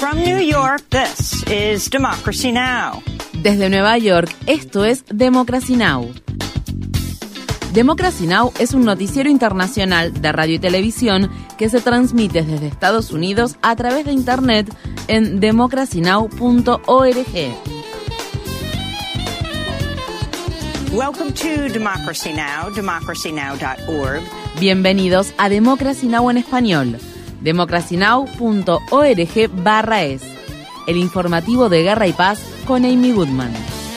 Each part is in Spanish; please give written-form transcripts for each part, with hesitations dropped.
From New York, this is Democracy Now! Desde Nueva York, esto es Democracy Now! Democracy Now! Es un noticiero internacional de radio y televisión que se transmite desde Estados Unidos a través de Internet en democracynow.org. Welcome to Democracy Now!, democracynow.org. Bienvenidos a Democracy Now! En español, democracynow.org/es, el informativo de Guerra y Paz con Amy Goodman.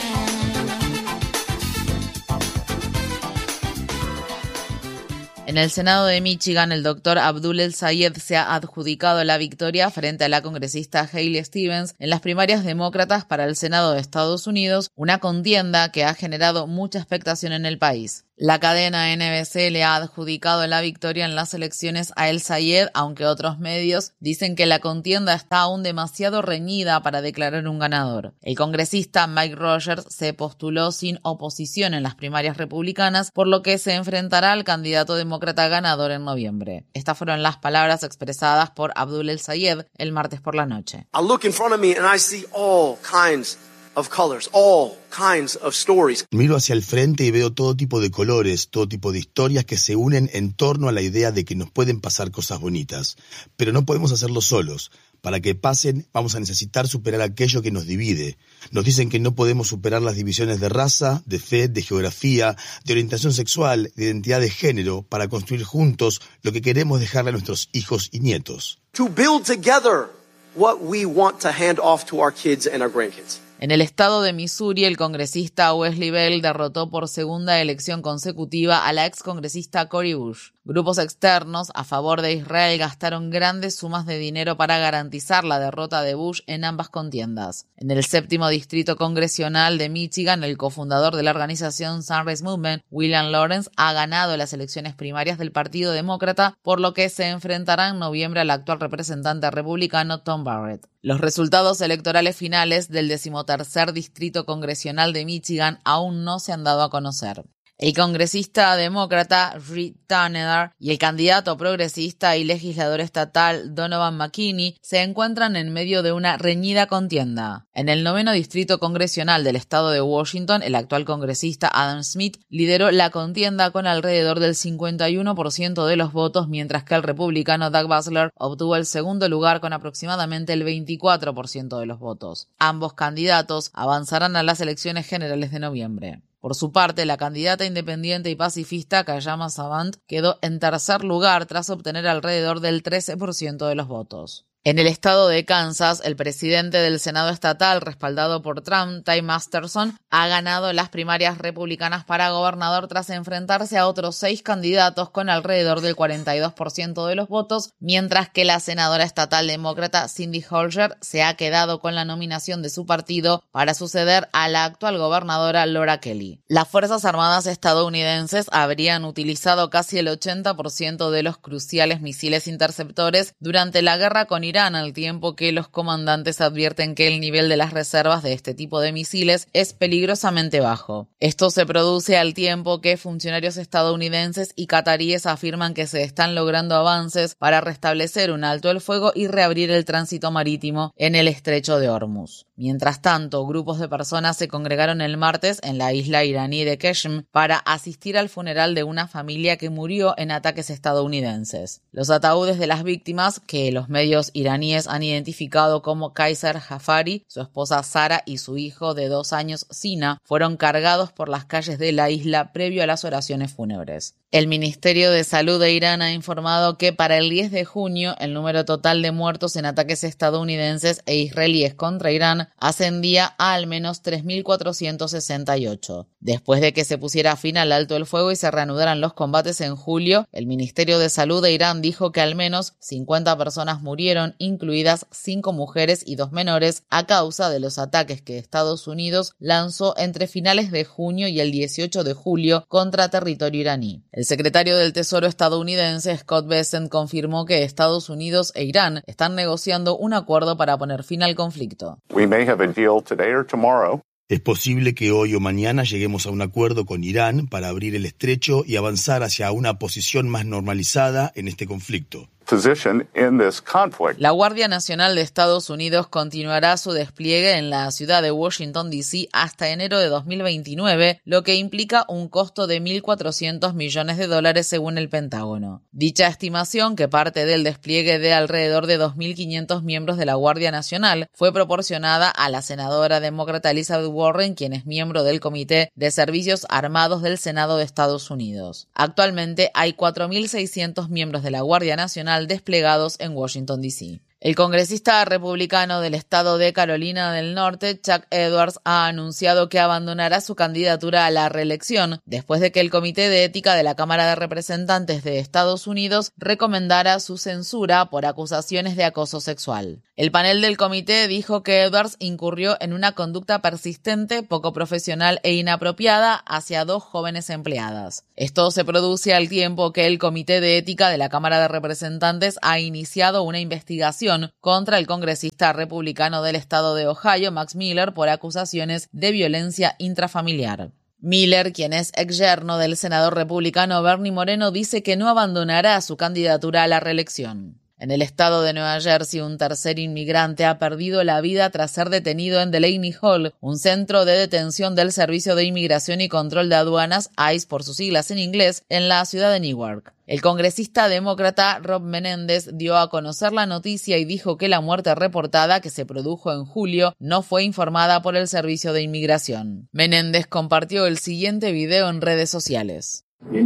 En el Senado de Michigan, el doctor Abdul El-Sayed se ha adjudicado la victoria frente a la congresista Haley Stevens en las primarias demócratas para el Senado de Estados Unidos, una contienda que ha generado mucha expectación en el país. La cadena NBC le ha adjudicado la victoria en las elecciones a El-Sayed, aunque otros medios dicen que la contienda está aún demasiado reñida para declarar un ganador. El congresista Mike Rogers se postuló sin oposición en las primarias republicanas, por lo que se enfrentará al candidato demócrata ganador en noviembre. Estas fueron las palabras expresadas por Abdul El-Sayed el martes por la noche. I look in front of me and I see all kinds of colors, all kinds of stories. Miro hacia el frente y veo todo tipo de colores, todo tipo de historias que se unen en torno a la idea de que nos pueden pasar cosas bonitas. Pero no podemos hacerlo solos. Para que pasen, vamos a necesitar superar aquello que nos divide. Nos dicen que no podemos superar las divisiones de raza, de fe, de geografía, de orientación sexual, de identidad de género, para construir juntos lo que queremos dejarle a nuestros hijos y nietos. To build together what we want to hand off to our kids and our grandkids. En el estado de Missouri, el congresista Wesley Bell derrotó por segunda elección consecutiva a la excongresista Cori Bush. Grupos externos a favor de Israel gastaron grandes sumas de dinero para garantizar la derrota de Bush en ambas contiendas. En el 7º distrito congresional de Michigan, el cofundador de la organización Sunrise Movement, William Lawrence, ha ganado las elecciones primarias del Partido Demócrata, por lo que se enfrentará en noviembre al actual representante republicano Tom Barrett. Los resultados electorales finales del 13º distrito congresional de Michigan aún no se han dado a conocer. El congresista demócrata Reed Tanner y el candidato progresista y legislador estatal Donovan McKinney se encuentran en medio de una reñida contienda. En el 9º distrito congresional del estado de Washington, el actual congresista Adam Smith lideró la contienda con alrededor del 51% de los votos, mientras que el republicano Doug Basler obtuvo el segundo lugar con aproximadamente el 24% de los votos. Ambos candidatos avanzarán a las elecciones generales de noviembre. Por su parte, la candidata independiente y pacifista Kayama Savant quedó en tercer lugar tras obtener alrededor del 13% de los votos. En el estado de Kansas, el presidente del Senado estatal, respaldado por Trump, Ty Masterson, ha ganado las primarias republicanas para gobernador tras enfrentarse a otros 6 candidatos con alrededor del 42% de los votos, mientras que la senadora estatal demócrata Cindy Holger se ha quedado con la nominación de su partido para suceder a la actual gobernadora Laura Kelly. Las Fuerzas Armadas estadounidenses habrían utilizado casi el 80% de los cruciales misiles interceptores durante la guerra con Irán, al tiempo que los comandantes advierten que el nivel de las reservas de este tipo de misiles es peligrosamente bajo. Esto se produce al tiempo que funcionarios estadounidenses y cataríes afirman que se están logrando avances para restablecer un alto el fuego y reabrir el tránsito marítimo en el estrecho de Hormuz. Mientras tanto, grupos de personas se congregaron el martes en la isla iraní de Qeshm para asistir al funeral de una familia que murió en ataques estadounidenses. Los ataúdes de las víctimas, que los medios iraníes han identificado como Kaiser Jafari, su esposa Sara y su hijo de 2 años Sina, fueron cargados por las calles de la isla previo a las oraciones fúnebres. El Ministerio de Salud de Irán ha informado que para el 10 de junio el número total de muertos en ataques estadounidenses e israelíes contra Irán ascendía a al menos 3.468. Después de que se pusiera fin al alto el fuego y se reanudaran los combates en julio, el Ministerio de Salud de Irán dijo que al menos 50 personas murieron, incluidas 5 mujeres y 2 menores, a causa de los ataques que Estados Unidos lanzó entre finales de junio y el 18 de julio contra territorio iraní. El secretario del Tesoro estadounidense Scott Bessent confirmó que Estados Unidos e Irán están negociando un acuerdo para poner fin al conflicto. Es posible que hoy o mañana lleguemos a un acuerdo con Irán para abrir el estrecho y avanzar hacia una posición más normalizada en este conflicto. La Guardia Nacional de Estados Unidos continuará su despliegue en la ciudad de Washington, D.C. hasta enero de 2029, lo que implica un costo de $1.400 millones según el Pentágono. Dicha estimación, que parte del despliegue de alrededor de 2.500 miembros de la Guardia Nacional, fue proporcionada a la senadora demócrata Elizabeth Warren, quien es miembro del Comité de Servicios Armados del Senado de Estados Unidos. Actualmente hay 4.600 miembros de la Guardia Nacional desplegados en Washington, D.C. El congresista republicano del estado de Carolina del Norte, Chuck Edwards, ha anunciado que abandonará su candidatura a la reelección después de que el Comité de Ética de la Cámara de Representantes de Estados Unidos recomendara su censura por acusaciones de acoso sexual. El panel del comité dijo que Edwards incurrió en una conducta persistente, poco profesional e inapropiada hacia 2 jóvenes empleadas. Esto se produce al tiempo que el Comité de Ética de la Cámara de Representantes ha iniciado una investigación contra el congresista republicano del estado de Ohio, Max Miller, por acusaciones de violencia intrafamiliar. Miller, quien es exyerno del senador republicano Bernie Moreno, dice que no abandonará su candidatura a la reelección. En el estado de Nueva Jersey, un tercer inmigrante ha perdido la vida tras ser detenido en Delaney Hall, un centro de detención del Servicio de Inmigración y Control de Aduanas, ICE por sus siglas en inglés, en la ciudad de Newark. El congresista demócrata Rob Menendez dio a conocer la noticia y dijo que la muerte reportada, que se produjo en julio, no fue informada por el Servicio de Inmigración. Menendez compartió el siguiente video en redes sociales.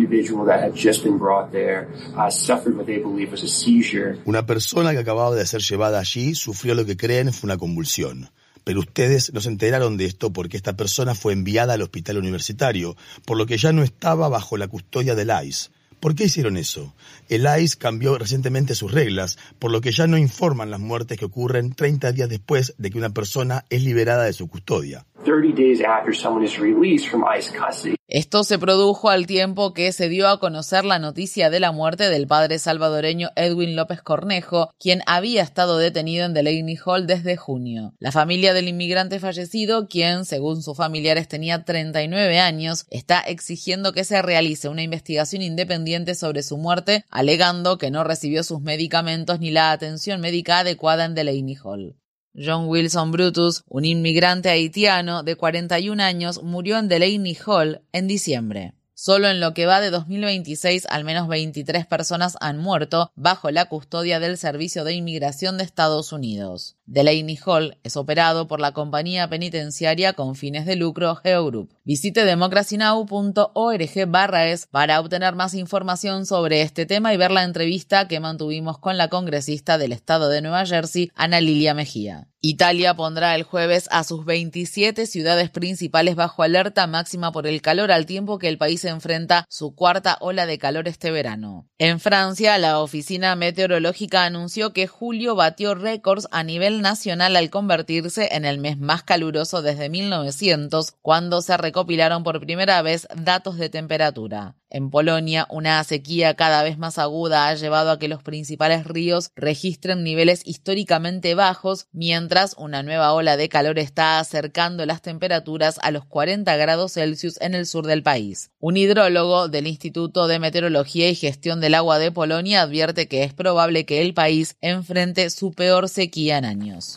Una persona que acababa de ser llevada allí sufrió lo que creen fue una convulsión. Pero ustedes no se enteraron de esto porque esta persona fue enviada al hospital universitario, por lo que ya no estaba bajo la custodia del ICE. ¿Por qué hicieron eso? El ICE cambió recientemente sus reglas, por lo que ya no informan las muertes que ocurren 30 días después de que una persona es liberada de su custodia. 30 days after someone is released from ICE custody. Esto se produjo al tiempo que se dio a conocer la noticia de la muerte del padre salvadoreño Edwin López Cornejo, quien había estado detenido en Delaney Hall desde junio. La familia del inmigrante fallecido, quien, según sus familiares, tenía 39 años, está exigiendo que se realice una investigación independiente sobre su muerte, alegando que no recibió sus medicamentos ni la atención médica adecuada en Delaney Hall. John Wilson Brutus, un inmigrante haitiano de 41 años, murió en Delaney Hall en diciembre. Solo en lo que va de 2026, al menos 23 personas han muerto bajo la custodia del Servicio de Inmigración de Estados Unidos. Delaney Hall es operado por la compañía penitenciaria con fines de lucro GeoGroup. Visite democracynow.org/es para obtener más información sobre este tema y ver la entrevista que mantuvimos con la congresista del estado de Nueva Jersey, Ana Lilia Mejía. Italia pondrá el jueves a sus 27 ciudades principales bajo alerta máxima por el calor, al tiempo que el país enfrenta su cuarta ola de calor este verano. En Francia, la oficina meteorológica anunció que julio batió récords a nivel nacional al convertirse en el mes más caluroso desde 1900, cuando se recopilaron por primera vez datos de temperatura. En Polonia, una sequía cada vez más aguda ha llevado a que los principales ríos registren niveles históricamente bajos, mientras una nueva ola de calor está acercando las temperaturas a los 40 grados Celsius en el sur del país. Un hidrólogo del Instituto de Meteorología y Gestión del Agua de Polonia advierte que es probable que el país enfrente su peor sequía en años.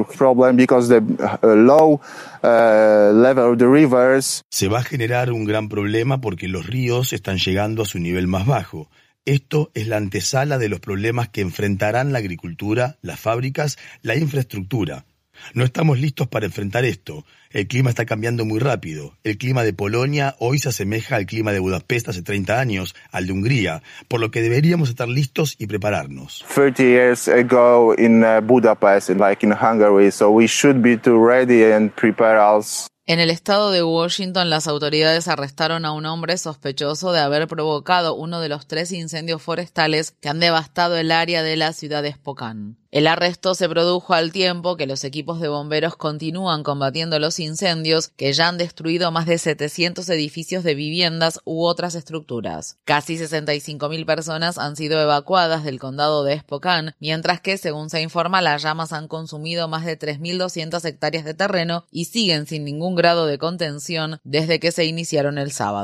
Se va a generar un gran problema porque los ríos están llegando a su nivel más bajo. Esto es la antesala de los problemas que enfrentarán la agricultura, las fábricas, la infraestructura. No estamos listos para enfrentar esto. El clima está cambiando muy rápido. El clima de Polonia hoy se asemeja al clima de Budapest hace 30 años, al de Hungría, por lo que deberíamos estar listos y prepararnos. 30 years ago in Budapest, like in Hungary, so we should be too ready and prepare us. En el estado de Washington, las autoridades arrestaron a un hombre sospechoso de haber provocado uno de los 3 incendios forestales que han devastado el área de la ciudad de Spokane. El arresto se produjo al tiempo que los equipos de bomberos continúan combatiendo los incendios que ya han destruido más de 700 edificios de viviendas u otras estructuras. Casi 65.000 personas han sido evacuadas del condado de Spokane, mientras que, según se informa, las llamas han consumido más de 3.200 hectáreas de terreno y siguen sin ningún grado de contención desde que se iniciaron el sábado.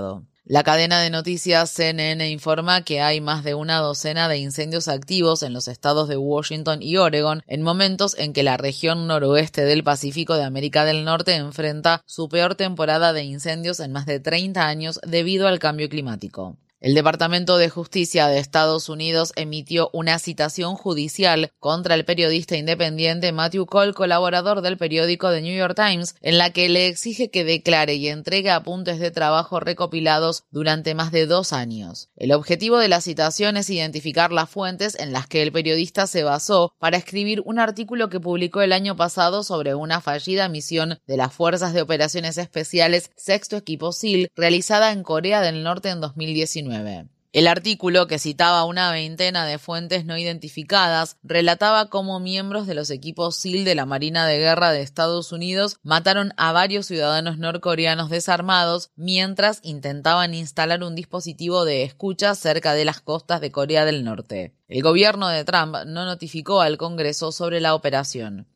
La cadena de noticias CNN informa que hay más de una docena de incendios activos en los estados de Washington y Oregon en momentos en que la región noroeste del Pacífico de América del Norte enfrenta su peor temporada de incendios en más de 30 años debido al cambio climático. El Departamento de Justicia de Estados Unidos emitió una citación judicial contra el periodista independiente Matthew Cole, colaborador del periódico The New York Times, en la que le exige que declare y entregue apuntes de trabajo recopilados durante más de 2 años. El objetivo de la citación es identificar las fuentes en las que el periodista se basó para escribir un artículo que publicó el año pasado sobre una fallida misión de las Fuerzas de Operaciones Especiales Sexto Equipo SEAL realizada en Corea del Norte en 2019. El artículo, que citaba una veintena de fuentes no identificadas, relataba cómo miembros de los equipos SEAL de la Marina de Guerra de Estados Unidos mataron a varios ciudadanos norcoreanos desarmados mientras intentaban instalar un dispositivo de escucha cerca de las costas de Corea del Norte. El gobierno de Trump no notificó al Congreso sobre la operación.